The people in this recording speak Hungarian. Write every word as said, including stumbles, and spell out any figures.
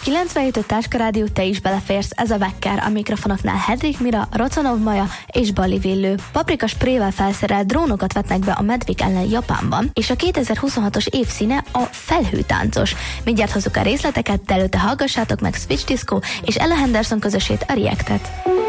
kilencvenhét öt Táska Rádió, te is beleférsz, ez a Vekker, a mikrofonoknál Hedvig Mira, Rocanov Maja és Bali Villő. Paprika sprével felszerelt drónokat vetnek be a medvék ellen Japánban, és a kétezer-huszonhatos év színe a felhőtáncos. Mindjárt hozzuk a részleteket, de előtte hallgassátok meg Switch Disco és Ella Henderson közösét, a Reactet.